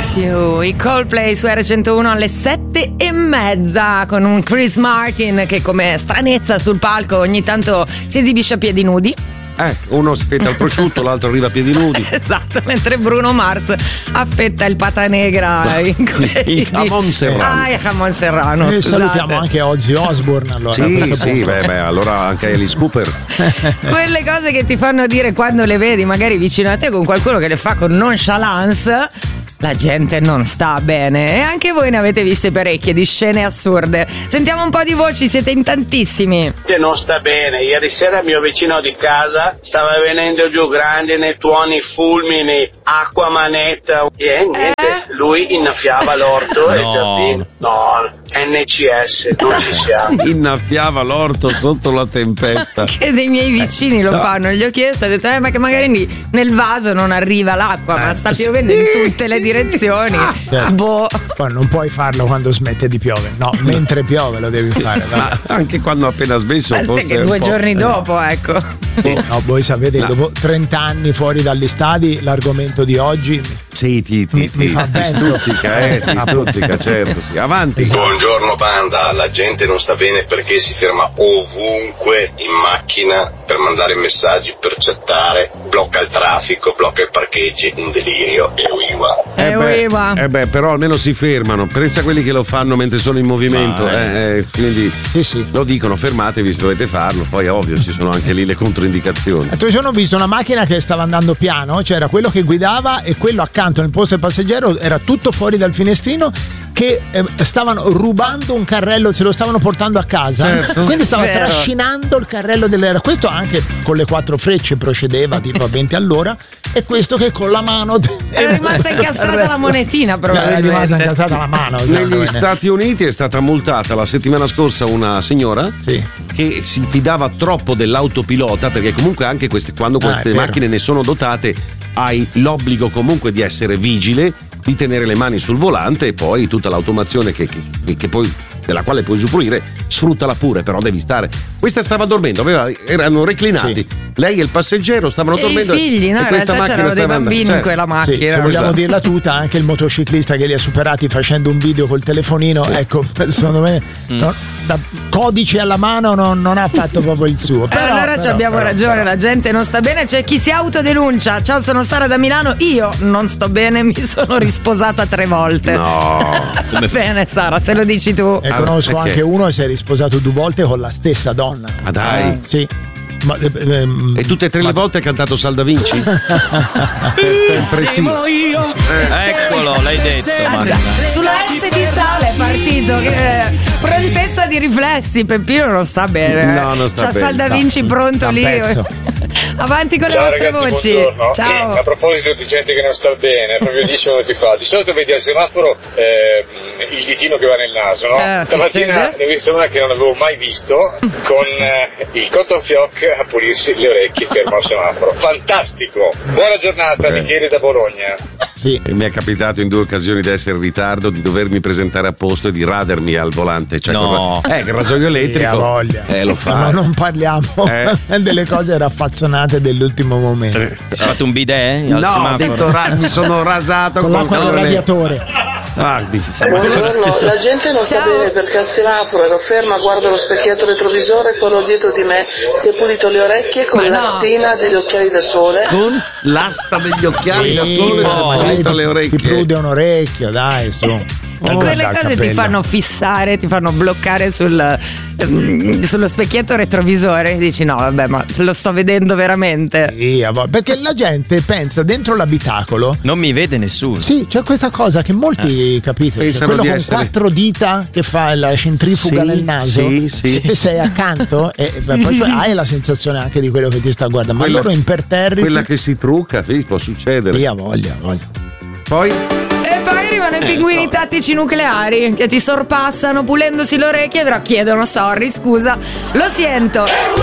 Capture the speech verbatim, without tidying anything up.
Miss You, i Coldplay su R centouno alle sette e mezza con un Chris Martin che come stranezza sul palco ogni tanto si esibisce a piedi nudi. Eh, uno aspetta il prosciutto, l'altro arriva a piedi nudi. Esatto, mentre Bruno Mars affetta il pata negra in, in jamon serrano. Ah, il jamon serrano. E scusate. salutiamo anche Ozzy Osbourne. Allora, sì, sì, beh, beh, allora anche Alice Cooper. Quelle cose che ti fanno dire quando le vedi magari vicino a te con qualcuno che le fa con nonchalance. La gente non sta bene e anche voi ne avete viste parecchie di scene assurde. Sentiamo un po' di voci, siete in tantissimi. Non sta bene, ieri sera mio vicino di casa stava venendo giù grandine, tuoni, fulmini, acqua manetta e niente, Eh? lui innaffiava l'orto No. e il giardino. No, N C S, non ci siamo. Innaffiava l'orto sotto la tempesta. Che dei miei vicini lo no. fanno, gli ho chiesto, ho detto eh, ma che magari nel vaso non arriva l'acqua, ma sta piovendo in tutte le direzioni. Certo. Boh. Poi non puoi farlo quando smette di piovere, no, mentre piove lo devi fare. Ma anche quando ha appena smesso, Aspetta forse che un due po'. giorni dopo, ecco. No, voi sapete che No. dopo trenta anni fuori dagli stadi l'argomento di oggi Sì, ti, ti, Mi- mi ti, fa ti vento. stuzzica, eh, ti stuzzica, certo, sì. Avanti. Buongiorno banda, la gente non sta bene perché si ferma ovunque in macchina per mandare messaggi, per chattare, blocca il traffico, blocca i parcheggi, un delirio e uiva. Eh, beh, uiva. eh beh, però almeno si fermano. Pensa a quelli che lo fanno mentre sono in movimento. Ma, eh, eh, quindi Sì, sì. lo dicono, fermatevi se dovete farlo. Poi ovvio ci sono anche lì le controindicazioni. L'altro giorno ho visto una macchina che stava andando piano, c'era quello che guidava e quello accanto nel posto del passeggero era tutto fuori dal finestrino che eh, stavano rubando un carrello, se lo stavano portando a casa. Certo. Quindi stava Vero. trascinando il carrello delle. Questo anche con le quattro frecce procedeva tipo a venti all'ora e questo che con la mano Era rimasta incastrata la monetina era rimasta probabilmente. incastrata la mano. secondo Negli me. Stati Uniti è stata multata la settimana scorsa una signora Sì. che si fidava troppo dell'autopilota, perché comunque anche queste, quando Ah, è queste vero. macchine ne sono dotate hai l'obbligo comunque di essere vigile, di tenere le mani sul volante e poi tutta l'automazione che, che, che poi della quale puoi usufruire, sfruttala pure, però devi stare. Questa stava dormendo, aveva, erano reclinati. Sì. Lei e il passeggero stavano E i dormendo. figli, no? e In questa realtà macchina c'erano dei stava andando. bambini Cioè, in quella Sì, macchina. se vogliamo esatto. dirla tutta, anche il motociclista che li ha superati facendo un video col telefonino, Sì. ecco, secondo me no, da codice alla mano non, non ha fatto proprio il suo. Eh, Però, allora ci però, abbiamo però, ragione, però. la gente non sta bene, c'è chi si autodenuncia. Ciao, sono Sara da Milano, io non sto bene, mi sono risposata tre volte. No. Va bene Sara, se lo dici tu. E Ah, conosco perché? anche uno che si è risposato due volte con la stessa donna. Ma dai. Eh, sì. Ma, eh, ehm, E tutte e tre le volte ha cantato Sal da Vinci? Sempre sì. Eccolo, l'hai detto, Marina. Sulla S di sale è partito. Che prontezza di riflessi. Peppino non sta bene. eh. No, non sta C'ha bene. Sal da No, Vinci pronto da lì. pezzo. Avanti con le Ciao vostre ragazzi, voci. buongiorno. Ciao. A proposito di gente che non sta bene, proprio dieci minuti fa, di solito vedi al semaforo eh, il ditino che va nel naso, no? Eh, Stamattina succede. ne ho visto una che non avevo mai visto, con eh, il cotton fioc a pulirsi le orecchie fermo al semaforo. Fantastico! Buona giornata, Eh. Michele da Bologna. sì. E mi è capitato in due occasioni di essere in ritardo, di dovermi presentare a posto e di radermi al volante. Cioè, No. con- eh, che il rasoio Sì, elettrico. ha voglia. Eh, lo fa. Ma non parliamo Eh. delle cose raffazzonate dell'ultimo momento. Eh, Hai fatto un bidet al No, ho semaforo? detto ra- mi sono rasato Con l'acqua del le- radiatore. Ah, di- Buongiorno, la gente non sta Ciao. bene perché al semaforo ero ferma, guardo lo specchietto retrovisore e quello dietro di me si è pulito le orecchie con Ma no. l'astina degli occhiali da sole. con l'asta degli occhiali da Sì, sole ma magari pulito ti- le Ti orecchie. prude un orecchio, dai, su. E Oh, quelle dal cose ti capello. fanno fissare, ti fanno bloccare sul, ehm, sullo specchietto retrovisore. Dici no, vabbè, ma lo sto vedendo veramente. Sì, a volte. Perché la gente pensa dentro l'abitacolo. Non mi vede nessuno. Sì, c'è questa cosa che molti capito, cioè Pensano quello di con essere- quattro dita che fa la centrifuga Sì, nel naso. sì, sì. Se sei accanto e beh, poi hai la sensazione anche di quello che ti sta guardando. Ma Quella- loro imperterriti. Quella che si trucca, sì, può succedere. Via voglia, voglia. Poi E poi arrivano i pinguini tattici nucleari che ti sorpassano pulendosi le orecchie, però chiedono sorry, scusa, lo sento.